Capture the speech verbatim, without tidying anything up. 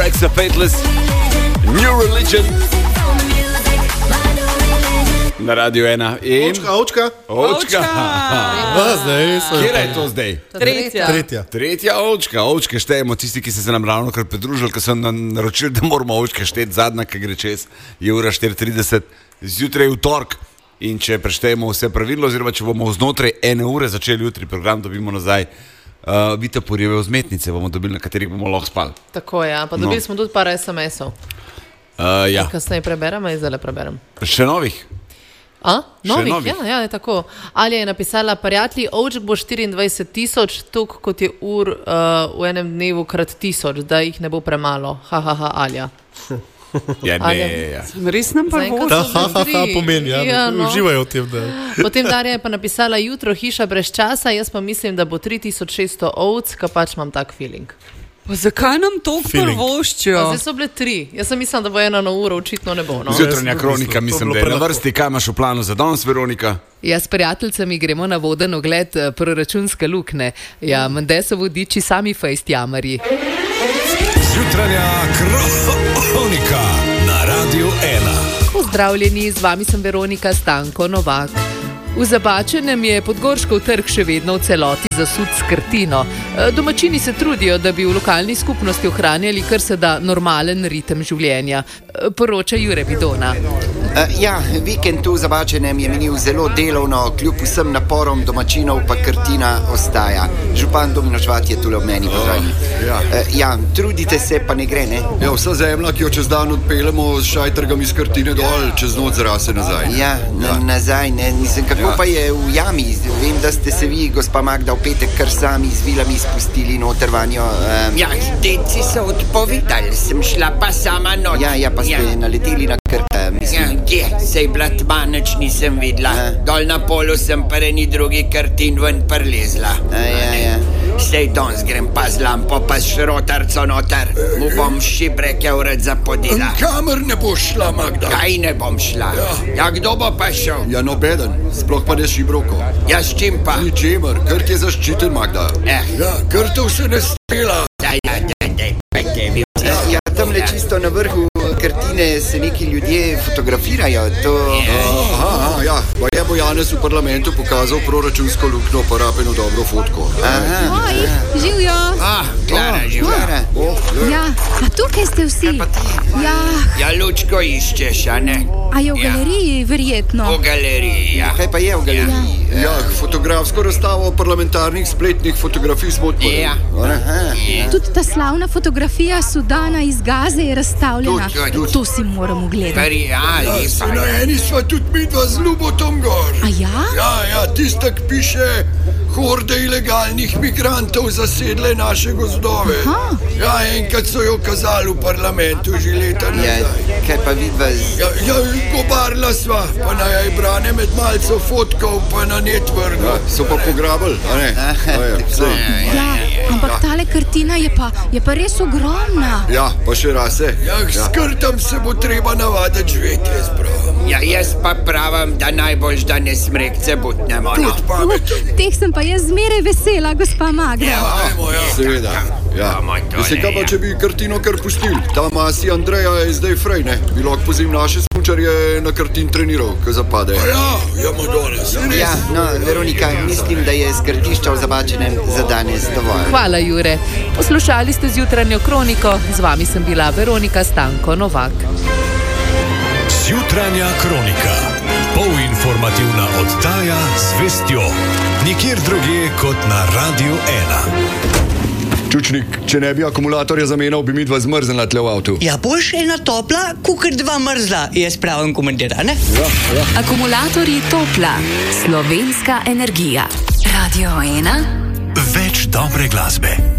Alexa Fateless, New Religion. Na Radio ena. In... Očka, očka. Očka. A, zdaj so... Kjera je to zdaj? Tretja. Tretja. Tretja očka. Očke štejemo tisti, ki ste se nam ravno kar pridružili, ker so nam naročili, da moramo očke šteti. Zadnja, ki gre čez, je ura štiri trideset, zjutraj v tork. In če preštejemo vse pravilno, oziroma če bomo znotraj ene ure začeli jutri program, dobimo nazaj uh, Vita Porjeve vzmetnice, bomo dobili, na katerih bomo lahko spali. Tako je, ja. Pa dobili no. smo tudi par es em esov. Uh, ja. Kasneje preberem, a zdaj preberem. Še novih? A? Novih? novih. Ja, ja, je tako. Alja je napisala, prijatelji, ovček bo štiriindvajset tisoč, toliko kot je ur uh, v enem dnevu krat tisoč, da jih ne bo premalo. Ha, ha, ha, Alja. Ja, ne, ja. Res nam pa bo. Ta ha, ha, ha pomeni, ja, ja no. Uživajo v tem, da... Potem Darja je pa napisala, jutro hiša brez časa, jaz pa mislim, da bo tri tisoč šeststo ovc, ka pač imam tak feeling. Pa zakaj nam to prvoščijo? Zdaj so bile tri. Jaz sem mislila, da bo ena na uro, očitno ne bo. No? Zjutranja kronika, mislim, da je na vrsti. Kaj imaš v planu za danes, Veronika? Ja, s prijateljcami gremo na voden ogled proračunske lukne. Ja, mende so vodiči sami fejst jamarji. Zjutranja kronika na Radio ena. Pozdravljeni, z vami sem Veronika Stanko Novak. V Zabačenem je Podgorškov trg še vedno v celoti zasut s krtino. Domačini se trudijo, da bi v lokalni skupnosti ohranjali kar se da normalen ritem življenja. Poroča Jure Vidona. Uh, ja, vikend tu v Zabačenem je minil zelo delovno, kljub vsem naporom domačinov pa krtina ostaja. Župan Domino Žvat je tule ob meni pozdravljen. Oh, ja. Uh, ja, trudite se, pa ne gre, ne? Ja, vsa zemlja, ki jo čez dan odpeljemo z šajtrgami iz krtine dol, čez noč zrase nazaj. Ja, na, ja. nazaj, ne, nisem kako ja. Pa je v jami. Vem, da ste se vi, gospa Magda, v petek kar sami z vilami spustili noter vanjo. Um... Ja, deci so odpovedali, sem šla pa sama noč. Ja, ja, pa ste ja. naleteli na krta, mislim. Ja, kje? Sej bila tma, nič nisem videla. Ja. Dol na polu sem pa eni drugi krtin ven prlezla. A, ja, ja. Sej danes grem pa z lampo, pa s šrotarco noter. Mu bom šibreke ured zapodila. Kamer ne boš šla, Magda? Kaj ne bom šla? Ja, ja kdo bo pa šel? Ja, nobeden, sploh pa ne šibroko. Ja, s čim pa? Ničemer, krt je zaščiten, Magda. Eh. Ja, krtov se ne strela. Da, ja, da, da, pejte vi. Ja, ja, tamle čisto na vrhu krtine se neki ljudje fotografirajo. To... Aha, aha, ja. Pa je bo Janez v parlamentu pokazal proračunsko luknjo, pa rapeno dobro fotko. Aha. Oj, živijo. Ah, Klara, oh, živijo. Klara. Oh, ja, a tukaj ste vsi. Ja, ja, lučko iščeš, a ne? A je v galeriji, verjetno. V galeriji, ja. Kaj pa je v galeriji? Ja, fotografsko razstavo parlamentarnih spletnih fotografij smo odprli. Ja. Ja. Tudi ta slavna fotografija Sudana iz Gaze je razstavljena. Tud, tud. To si moramo gledati. Verjali, ja, se na eni sva tudi midva z Ljubotom gor. A ja? Ja, ja, tistak piše, horde ilegalnih migrantov zasedle naše gozdove. Aha. Ja, enkrat so jo kazali v parlamentu že leta nazaj. Ja, kaj pa vidva z... Ja, ja, gobarla sva, pa na jaj brane med malco fotkov, pa na net vrga. Ja, so pa pograbili, a ne? Aha, ja, ja, ampak ja. Tale krtina je pa, je pa res ogromna. Ja, pa še rase. Ja, ja. Skrtam se bo treba navaditi živeti, jaz pravim. Ja, jaz pa pravim, da najbolj, da ne smrekce butnemo. No. Tudi pametno. Uh, teh sem pa jaz zmeraj vesela, gospa Magda. Ja, ajmo, ja. Seveda, ja. Ja, se kaj pa, če bi krtino kar pustili? Ta masi Andreja je zdaj frej, ne? Bi lahko pozim naše smučarje na krtin treniral, ko zapade. Ja, ja, Madonna, se res. Ja, no, Veronika, mislim, da je skrtišča v Zabačenem za danes dovolj. Hvala, Jure. Poslušali ste Zjutranjo kroniko, z vami sem bila Veronika Stanko Novak. Zjutranja kronika. Polinformativna oddaja z vestjo. Nikjer drugje kot na Radio ena. Čučnik, če ne bi akumulatorja zamenjal, bi midva zmrznila tle v avtu. Ja, boš ena topla, kukar dva mrzla, jaz pravim komentira, ne? Ja, ja. Akumulatorji Topla. Slovenska energija. Radio ena. Več dobre glasbe.